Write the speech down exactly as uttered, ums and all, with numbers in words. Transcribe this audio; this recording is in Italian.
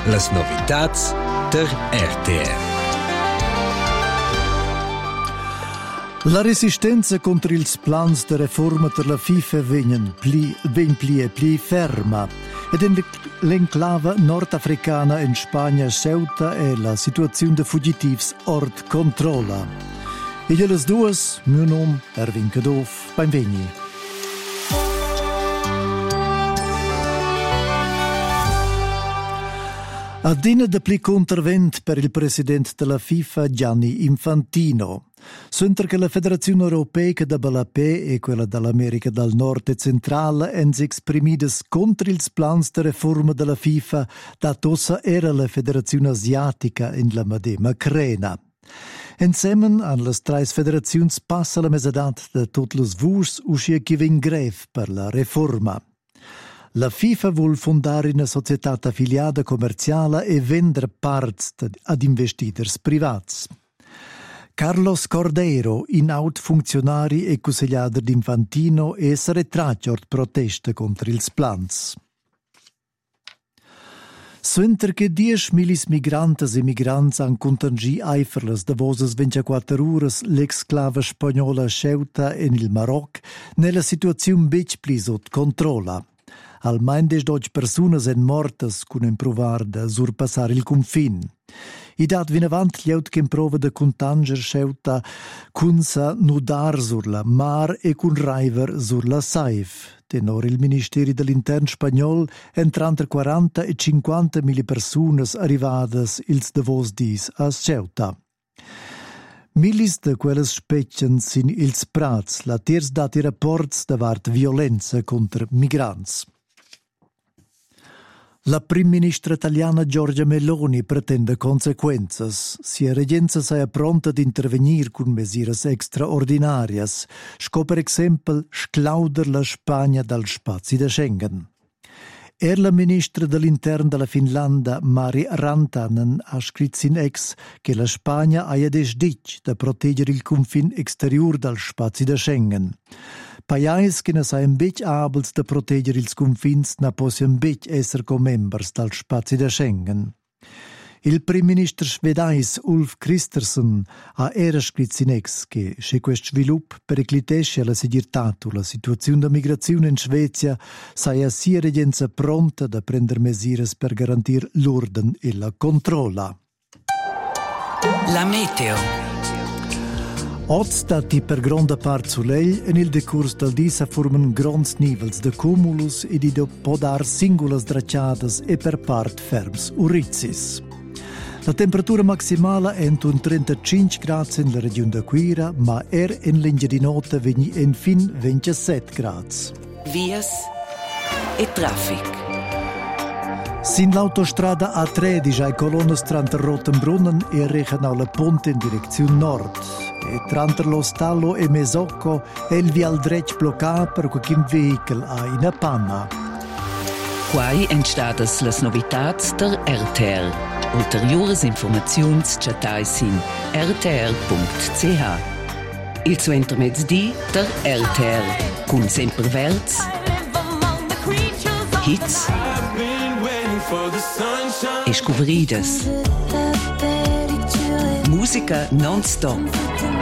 Las novitats der R T R. La resistenza contro ils plans de reforma per la FIFA vegnan pli, ben pli e pli ferma. Ed in l'enclava nordafricana in Spagna Ceuta e la situazione de fugitivs ord controlla. E delle due, mio nome è Erwin Cadoff, benvegni. A dina de pli contravent per il presidente della FIFA Gianni Infantino. Sentre che la Federazione Europea da Balapè e quella dell'America del Nord e Centrale hanno esprimido contro i plans di riforma della FIFA, datosa era la Federazione Asiatica in la medesima crena. Insieme alle tre federazioni passa la mesadat de tutti le vurs uscire che vien greve per la riforma. La FIFA vuol fondare una società affiliata commerciale e vendere parts ad investitors privati. Carlos Cordeiro, inaut funzionari e consigliere di Infantino, e si retraccia a proteste contro i plans. Sentre che dieci milis migrantes e migranti hanno contagi eiferles da voses ventiquattro ores l'exclave spagnola Ceuta in il Maroc, nella situazione bec pli sotto controlla. Almeno dodici persone sono morte con un provar da surpassare il confine. I dat vin avant glieut che prova de contanger Ceuta cun sa nudar sur la mar e cun river sur la saif. Tenor il Ministeri dell'Intern spagnol entrant quaranta e cinquanta mila persone arrivadas ils davos dis a Ceuta. Milis de quelles specien sin ils prats, la tiers dati rapports davart violenza contra migrants. La prim ministra italiana Giorgia Meloni pretende conseguenze. Sia regenza sia pronta ad intervenire con misure extraordinarias, sco per esempio sclauder la Spagna dal spazio di Schengen. Er la ministra dell'Interno della Finlandia, Mari Rantanen, ha scritto in ex che la Spagna ha desdic da proteggere il confine exterior dal spazio di Schengen. Pajais che ne saien bec abels da proteggere ils confins na possian bec esser co-members dal spazio de Schengen. Il prim ministro svedais Ulf Kristersson ha era scritto in ex che se questo sviluppo periclitesce la segirtato la situazione da migrazione in Svezia saia sia regenza pronta da prendere misure per garantire l'ordine e la controlla. La meteo. Oggi stati per grande parte soleil e nel decurs del disa forman grandi nivels de cumulus e di podar singulas dracciadas e per part ferms urizzis. La temperatura maximale è un trentacinque gradi in la regione de Quira, ma er in linea di notte vegni in fin ventisette gradi. Vias e traffic. Sin l'autostrada A tredici ai colonne tra Rottenbrunnen e recano la ponte in direzione nord. E tra lo stallo e Mesocco è il vial dretg bloccato per qualche veicolo ha in panna. Quai entstadas las novitats der R T R. Ulteriores informaziuns chatai sin r t r punct c h. Il suo intermezzi der R T R. Cun sempre verz, hits e scouvridas. Musica non-stop.